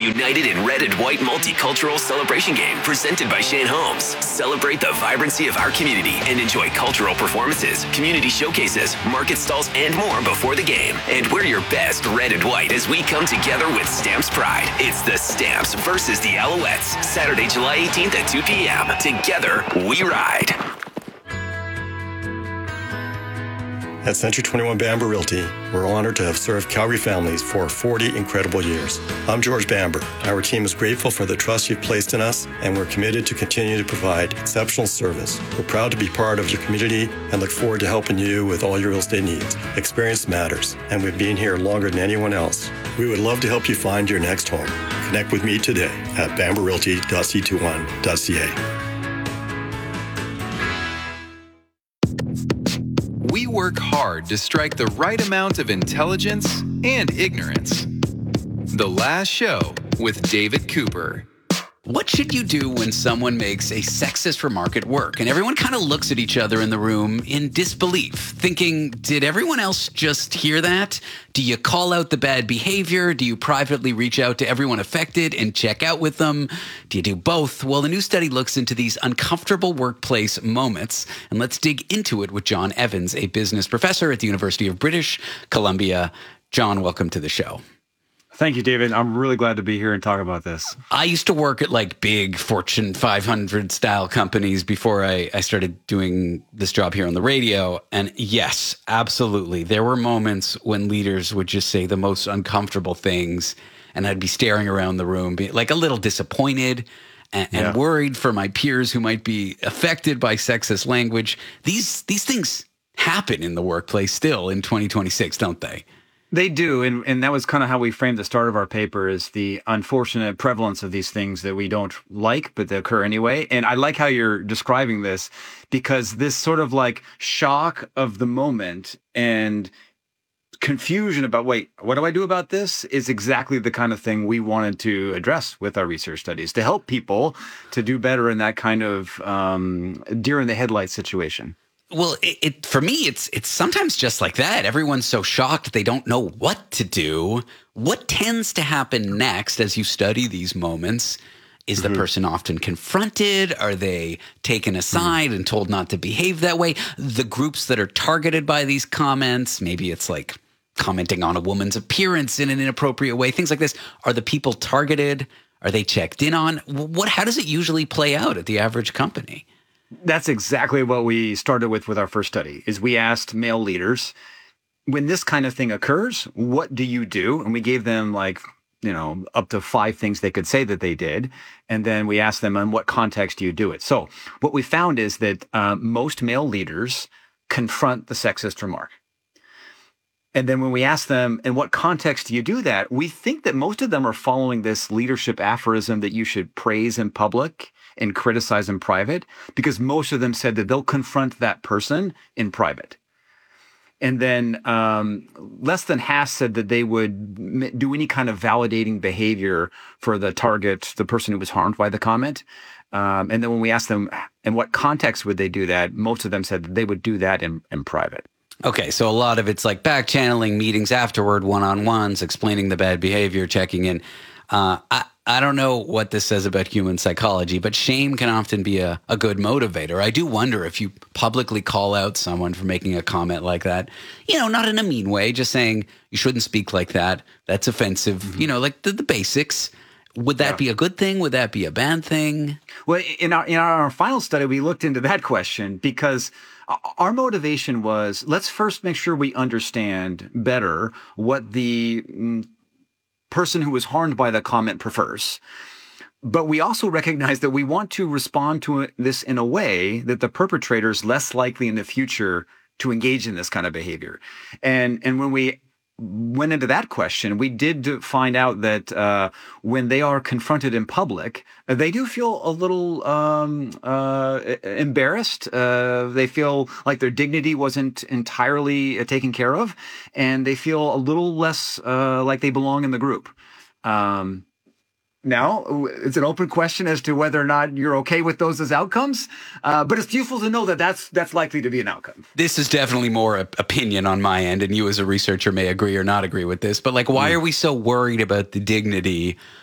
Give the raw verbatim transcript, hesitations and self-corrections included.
united in red and white multicultural celebration game presented by Shane Holmes. Celebrate the vibrancy of our community and enjoy cultural performances, community showcases, market stalls, and more before the game. And we're your best red and white as we come together with Stamps Pride. It's the Stamps versus the Alouettes, Saturday, July eighteenth at two p.m. Together, we ride. At Century twenty-one Bamber Realty, we're honored to have served Calgary families for forty incredible years. I'm George Bamber. Our team is grateful for the trust you've placed in us, and we're committed to continue to provide exceptional service. We're proud to be part of your community and look forward to helping you with all your real estate needs. Experience matters, and we've been here longer than anyone else. We would love to help you find your next home. Connect with me today at bamber realty dot c twenty-one dot c a. We work hard to strike the right amount of intelligence and ignorance. The Last Show with David Cooper. What should you do when someone makes a sexist remark at work and everyone kind of looks at each other in the room in disbelief, thinking, did everyone else just hear that? Do you call out the bad behavior? Do you privately reach out to everyone affected and check out with them? Do you do both? Well, the new study looks into these uncomfortable workplace moments, and let's dig into it with John Evans, a business professor at the University of British Columbia. John, welcome to the show. Thank you, David. I'm really glad to be here and talk about this. I used to work at like big Fortune five hundred style companies before I, I started doing this job here on the radio. And yes, absolutely. There were moments when leaders would just say the most uncomfortable things, and I'd be staring around the room, be like a little disappointed and, and yeah. worried for my peers who might be affected by sexist language. These, these things happen in the workplace still in twenty twenty-six, don't they? They do, and, and that was kind of how we framed the start of our paper, is the unfortunate prevalence of these things that we don't like, but they occur anyway. And I like how you're describing this, because this sort of like shock of the moment and confusion about, wait, what do I do about this, is exactly the kind of thing we wanted to address with our research studies, to help people to do better in that kind of um, deer in the headlights situation. Well, it, it for me, it's it's sometimes just like that. Everyone's so shocked they don't know what to do. What tends to happen next as you study these moments? Is mm-hmm. the person often confronted? Are they taken aside mm-hmm. and told not to behave that way? The groups that are targeted by these comments, maybe it's like commenting on a woman's appearance in an inappropriate way, things like this. Are the people targeted? Are they checked in on? What? How does it usually play out at the average company? That's exactly what we started with with our first study, is we asked male leaders, when this kind of thing occurs, what do you do? And we gave them like, you know, up to five things they could say that they did. And then we asked them, in what context do you do it? So what we found is that uh, most male leaders confront the sexist remark. And then when we ask them, in what context do you do that? We think that most of them are following this leadership aphorism that you should praise in public and criticize in private, because most of them said that they'll confront that person in private. And then um, less than half said that they would do any kind of validating behavior for the target, the person who was harmed by the comment. Um, and then when we asked them, in what context would they do that, most of them said that they would do that in, in private. Okay, so a lot of it's like back channeling, meetings afterward, one-on-ones, explaining the bad behavior, checking in. Uh, I, I don't know what this says about human psychology, but shame can often be a, a good motivator. I do wonder if you publicly call out someone for making a comment like that, you know, not in a mean way, just saying you shouldn't speak like that. That's offensive, mm-hmm. you know, like the, the basics. Would that yeah. be a good thing? Would that be a bad thing? Well, in our, in our final study, we looked into that question because our motivation was, let's first make sure we understand better what the mm, person who was harmed by the comment prefers. But we also recognize that we want to respond to this in a way that the perpetrator is less likely in the future to engage in this kind of behavior. And, and when we went into that question, we did find out that uh, when they are confronted in public, they do feel a little um, uh, embarrassed. Uh, they feel like their dignity wasn't entirely uh, taken care of, and they feel a little less uh, like they belong in the group. Um, Now, it's an open question as to whether or not you're okay with those as outcomes, uh, but it's useful to know that that's that's likely to be an outcome. This is definitely more a, opinion on my end, and you as a researcher may agree or not agree with this, but like, why mm. are we so worried about the dignity